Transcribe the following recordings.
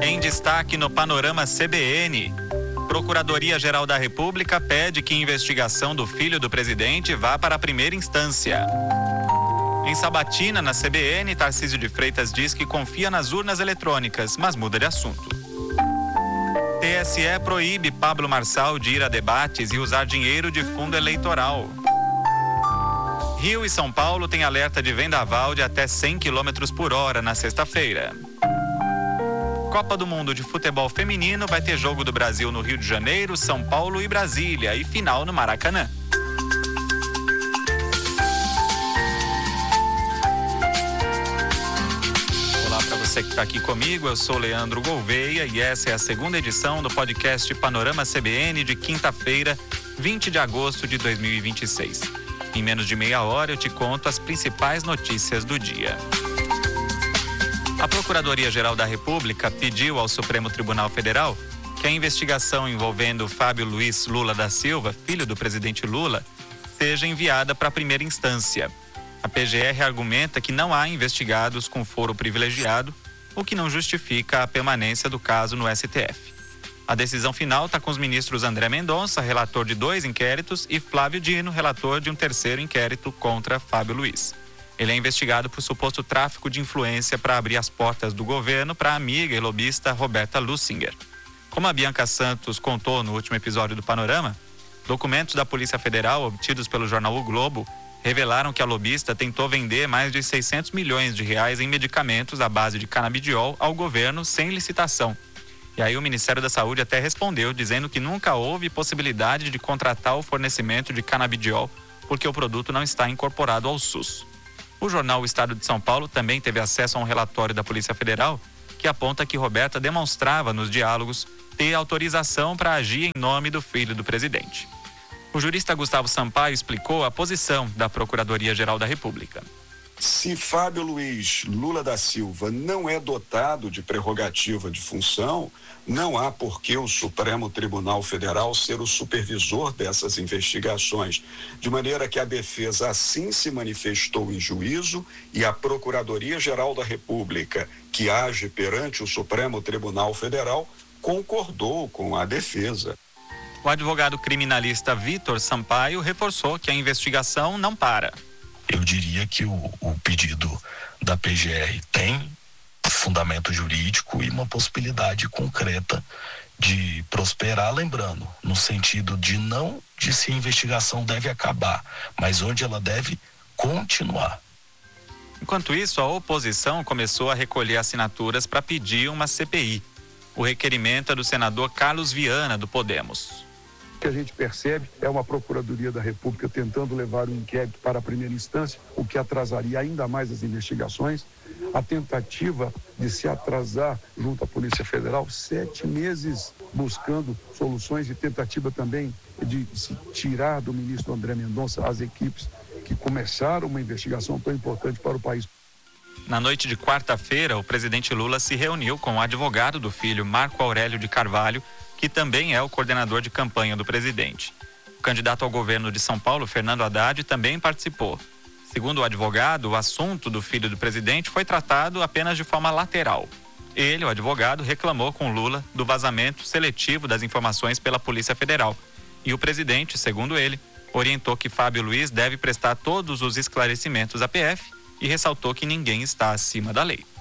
Em destaque no Panorama CBN, Procuradoria-Geral da República pede que a investigação do filho do presidente vá para a primeira instância. Em sabatina, na CBN, Tarcísio de Freitas diz que confia nas urnas eletrônicas, mas muda de assunto. TSE proíbe Pablo Marçal de ir a debates e usar dinheiro de fundo eleitoral. Rio e São Paulo têm alerta de vendaval de até 100 km por hora na sexta-feira. Copa do Mundo de Futebol Feminino vai ter jogo do Brasil no Rio de Janeiro, São Paulo e Brasília e final no Maracanã. Olá para você que está aqui comigo, eu sou Leandro Gouveia e essa é a segunda edição do podcast Panorama CBN de quinta-feira, 20 de agosto de 2026. Em menos de meia hora eu te conto as principais notícias do dia. A Procuradoria-Geral da República pediu ao Supremo Tribunal Federal que a investigação envolvendo Fábio Luiz Lula da Silva, filho do presidente Lula, seja enviada para a primeira instância. A PGR argumenta que não há investigados com foro privilegiado, o que não justifica a permanência do caso no STF. A decisão final está com os ministros André Mendonça, relator de 2 inquéritos, e Flávio Dino, relator de um 3º inquérito contra Fábio Luiz. Ele é investigado por suposto tráfico de influência para abrir as portas do governo para a amiga e lobista Roberta Lussinger. Como a Bianca Santos contou no último episódio do Panorama, documentos da Polícia Federal obtidos pelo jornal O Globo revelaram que a lobista tentou vender mais de 600 milhões de reais em medicamentos à base de canabidiol ao governo sem licitação. E aí o Ministério da Saúde até respondeu dizendo que nunca houve possibilidade de contratar o fornecimento de canabidiol porque o produto não está incorporado ao SUS. O jornal O Estado de São Paulo também teve acesso a um relatório da Polícia Federal que aponta que Roberta demonstrava nos diálogos ter autorização para agir em nome do filho do presidente. O jurista Gustavo Sampaio explicou a posição da Procuradoria-Geral da República. Se Fábio Luiz Lula da Silva não é dotado de prerrogativa de função, não há por que o Supremo Tribunal Federal ser o supervisor dessas investigações, de maneira que a defesa assim se manifestou em juízo e a Procuradoria-Geral da República, que age perante o Supremo Tribunal Federal, concordou com a defesa. O advogado criminalista Vitor Sampaio reforçou que a investigação não para. Eu diria que o pedido da PGR tem fundamento jurídico e uma possibilidade concreta de prosperar, lembrando, no sentido de não de se a investigação deve acabar, mas onde ela deve continuar. Enquanto isso, a oposição começou a recolher assinaturas para pedir uma CPI. O requerimento é do senador Carlos Viana, do Podemos. O que a gente percebe é uma Procuradoria da República tentando levar um inquérito para a primeira instância, o que atrasaria ainda mais as investigações. A tentativa de se atrasar junto à Polícia Federal, 7 meses buscando soluções e tentativa também de se tirar do ministro André Mendonça as equipes que começaram uma investigação tão importante para o país. Na noite de quarta-feira, o presidente Lula se reuniu com o advogado do filho, Marco Aurélio de Carvalho, que também é o coordenador de campanha do presidente. O candidato ao governo de São Paulo, Fernando Haddad, também participou. Segundo o advogado, o assunto do filho do presidente foi tratado apenas de forma lateral. Ele, o advogado, reclamou com Lula do vazamento seletivo das informações pela Polícia Federal. E o presidente, segundo ele, orientou que Fábio Luiz deve prestar todos os esclarecimentos à PF e ressaltou que ninguém está acima da lei.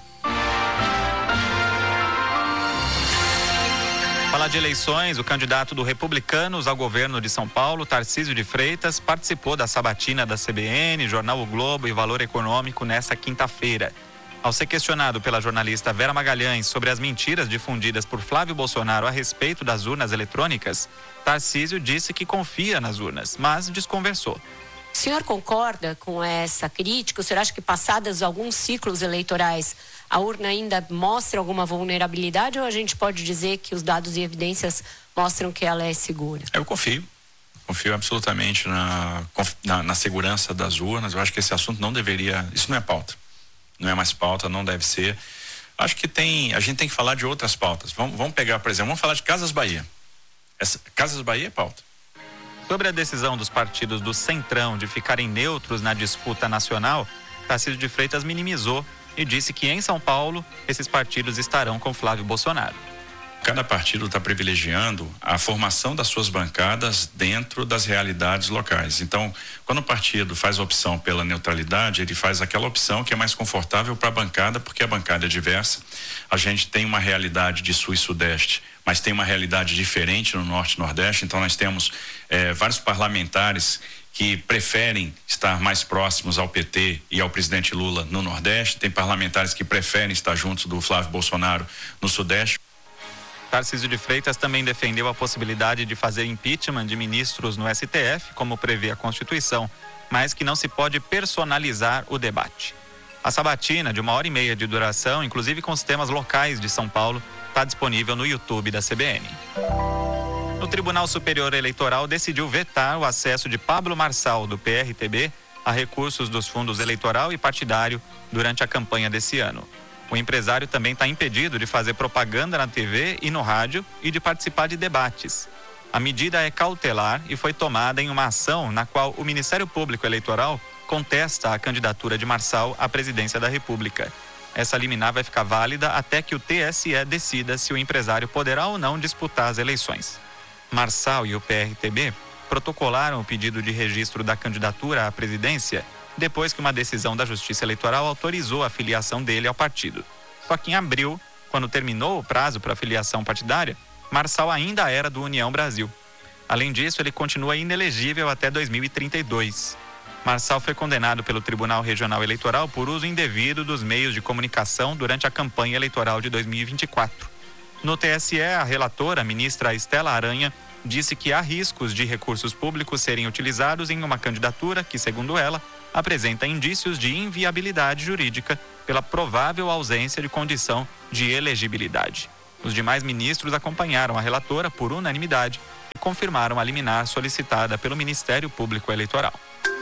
Falar de eleições, o candidato do Republicanos ao governo de São Paulo, Tarcísio de Freitas, participou da sabatina da CBN, Jornal O Globo e Valor Econômico nesta quinta-feira. Ao ser questionado pela jornalista Vera Magalhães sobre as mentiras difundidas por Flávio Bolsonaro a respeito das urnas eletrônicas, Tarcísio disse que confia nas urnas, mas desconversou. O senhor concorda com essa crítica? O senhor acha que passados alguns ciclos eleitorais a urna ainda mostra alguma vulnerabilidade ou a gente pode dizer que os dados e evidências mostram que ela é segura? Eu confio absolutamente na segurança das urnas. Eu acho que esse assunto não deveria, isso não é pauta, não é mais pauta, não deve ser. Acho que a gente tem que falar de outras pautas. Vamos pegar, por exemplo, vamos falar de Casas Bahia. Casas Bahia é pauta. Sobre a decisão dos partidos do Centrão de ficarem neutros na disputa nacional, Tarcísio de Freitas minimizou e disse que em São Paulo esses partidos estarão com Flávio Bolsonaro. Cada partido está privilegiando a formação das suas bancadas dentro das realidades locais. Então, quando o partido faz a opção pela neutralidade, ele faz aquela opção que é mais confortável para a bancada, porque a bancada é diversa. A gente tem uma realidade de sul e sudeste, mas tem uma realidade diferente no norte e nordeste. Então, nós temos vários parlamentares que preferem estar mais próximos ao PT e ao presidente Lula no Nordeste. Tem parlamentares que preferem estar juntos do Flávio Bolsonaro no Sudeste. Tarcísio de Freitas também defendeu a possibilidade de fazer impeachment de ministros no STF, como prevê a Constituição, mas que não se pode personalizar o debate. A sabatina, de 1h30 de duração, inclusive com os temas locais de São Paulo, está disponível no YouTube da CBN. O Tribunal Superior Eleitoral decidiu vetar o acesso de Pablo Marçal, do PRTB, a recursos dos fundos eleitoral e partidário durante a campanha desse ano. O empresário também está impedido de fazer propaganda na TV e no rádio e de participar de debates. A medida é cautelar e foi tomada em uma ação na qual o Ministério Público Eleitoral contesta a candidatura de Marçal à presidência da República. Essa liminar vai ficar válida até que o TSE decida se o empresário poderá ou não disputar as eleições. Marçal e o PRTB protocolaram o pedido de registro da candidatura à presidência depois que uma decisão da Justiça Eleitoral autorizou a filiação dele ao partido. Só que em abril, quando terminou o prazo para a filiação partidária, Marçal ainda era do União Brasil. Além disso, ele continua inelegível até 2032. Marçal foi condenado pelo Tribunal Regional Eleitoral por uso indevido dos meios de comunicação durante a campanha eleitoral de 2024. No TSE, a relatora, a ministra Estela Aranha, disse que há riscos de recursos públicos serem utilizados em uma candidatura que, segundo ela, apresenta indícios de inviabilidade jurídica pela provável ausência de condição de elegibilidade. Os demais ministros acompanharam a relatora por unanimidade e confirmaram a liminar solicitada pelo Ministério Público Eleitoral.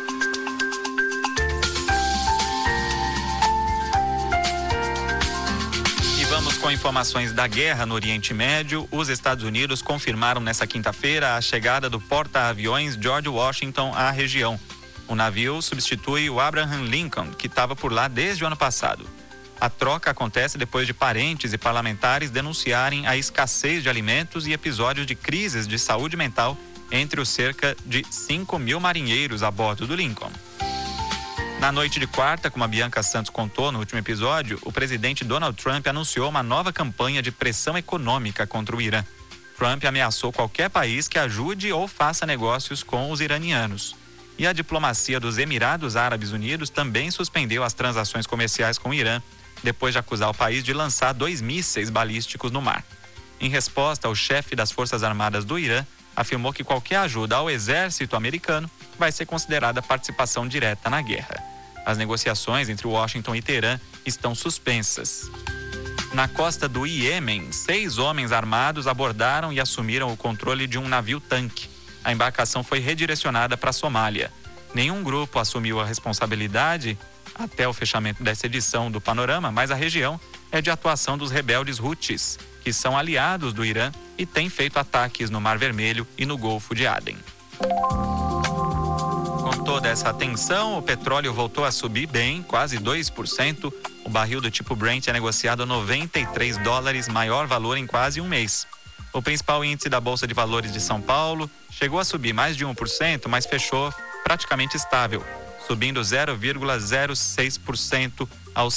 E vamos com informações da guerra no Oriente Médio. Os Estados Unidos confirmaram nesta quinta-feira a chegada do porta-aviões George Washington à região. O navio substitui o Abraham Lincoln, que estava por lá desde o ano passado. A troca acontece depois de parentes e parlamentares denunciarem a escassez de alimentos e episódios de crises de saúde mental entre os cerca de 5.000 marinheiros a bordo do Lincoln. Na noite de quarta, como a Bianca Santos contou no último episódio, o presidente Donald Trump anunciou uma nova campanha de pressão econômica contra o Irã. Trump ameaçou qualquer país que ajude ou faça negócios com os iranianos. E a diplomacia dos Emirados Árabes Unidos também suspendeu as transações comerciais com o Irã, depois de acusar o país de lançar 2 mísseis balísticos no mar. Em resposta, o chefe das Forças Armadas do Irã afirmou que qualquer ajuda ao exército americano vai ser considerada participação direta na guerra. As negociações entre Washington e Teherã estão suspensas. Na costa do Iêmen, 6 homens armados abordaram e assumiram o controle de um navio-tanque. A embarcação foi redirecionada para a Somália. Nenhum grupo assumiu a responsabilidade até o fechamento dessa edição do Panorama, mas a região é de atuação dos rebeldes Houthis, que são aliados do Irã e têm feito ataques no Mar Vermelho e no Golfo de Aden. Com toda essa tensão, o petróleo voltou a subir bem, quase 2%. O barril do tipo Brent é negociado a $93, maior valor em quase um mês. O principal índice da Bolsa de Valores de São Paulo chegou a subir mais de 1%, mas fechou praticamente estável, subindo 0,06% aos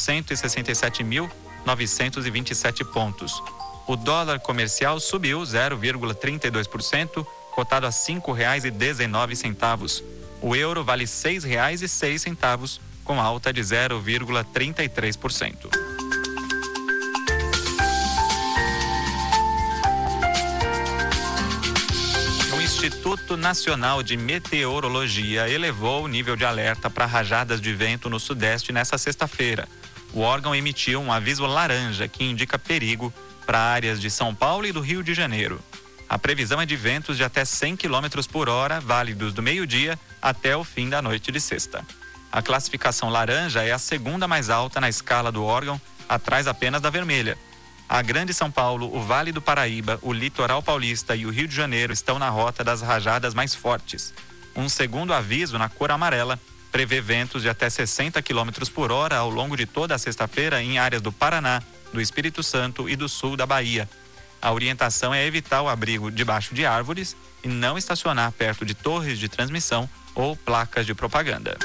167.927 pontos. O dólar comercial subiu 0,32%, cotado a R$ 5,19. O euro vale R$ 6,06, com alta de 0,33%. O Instituto Nacional de Meteorologia elevou o nível de alerta para rajadas de vento no Sudeste nesta sexta-feira. O órgão emitiu um aviso laranja que indica perigo para áreas de São Paulo e do Rio de Janeiro. A previsão é de ventos de até 100 km por hora, válidos do meio-dia até o fim da noite de sexta. A classificação laranja é a segunda mais alta na escala do órgão, atrás apenas da vermelha. A Grande São Paulo, o Vale do Paraíba, o Litoral Paulista e o Rio de Janeiro estão na rota das rajadas mais fortes. Um segundo aviso na cor amarela prevê ventos de até 60 km por hora ao longo de toda a sexta-feira em áreas do Paraná, do Espírito Santo e do sul da Bahia. A orientação é evitar o abrigo debaixo de árvores e não estacionar perto de torres de transmissão ou placas de propaganda.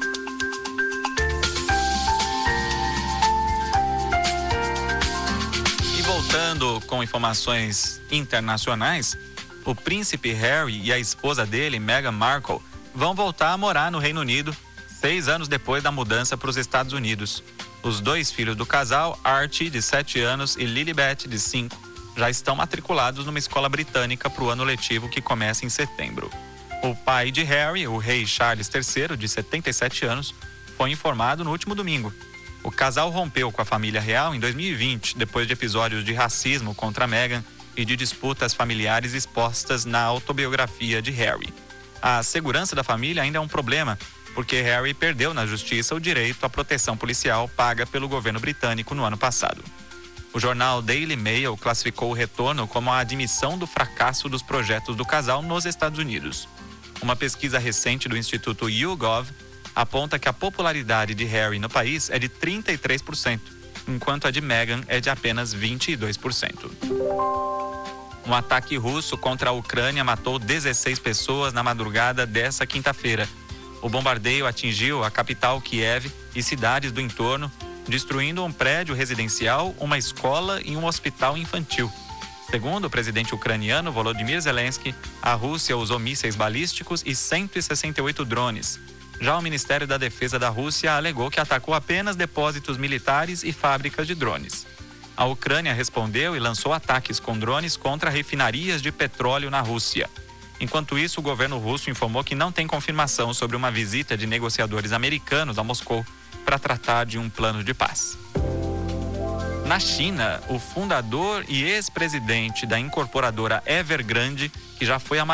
E voltando com informações internacionais, o príncipe Harry e a esposa dele, Meghan Markle, vão voltar a morar no Reino Unido 6 anos depois da mudança para os Estados Unidos. Os 2 filhos do casal, Archie, de 7 anos, e Lilibet, de 5, já estão matriculados numa escola britânica para o ano letivo que começa em setembro. O pai de Harry, o rei Charles III, de 77 anos, foi informado no último domingo. O casal rompeu com a família real em 2020, depois de episódios de racismo contra Meghan e de disputas familiares expostas na autobiografia de Harry. A segurança da família ainda é um problema, porque Harry perdeu na justiça o direito à proteção policial paga pelo governo britânico no ano passado. O jornal Daily Mail classificou o retorno como a admissão do fracasso dos projetos do casal nos Estados Unidos. Uma pesquisa recente do Instituto YouGov aponta que a popularidade de Harry no país é de 33%, enquanto a de Meghan é de apenas 22%. Um ataque russo contra a Ucrânia matou 16 pessoas na madrugada desta quinta-feira. O bombardeio atingiu a capital Kiev e cidades do entorno, destruindo um prédio residencial, uma escola e um hospital infantil. Segundo o presidente ucraniano Volodymyr Zelensky, a Rússia usou mísseis balísticos e 168 drones. Já o Ministério da Defesa da Rússia alegou que atacou apenas depósitos militares e fábricas de drones. A Ucrânia respondeu e lançou ataques com drones contra refinarias de petróleo na Rússia. Enquanto isso, o governo russo informou que não tem confirmação sobre uma visita de negociadores americanos a Moscou para tratar de um plano de paz. Na China, o fundador e ex-presidente da incorporadora Evergrande, que já foi a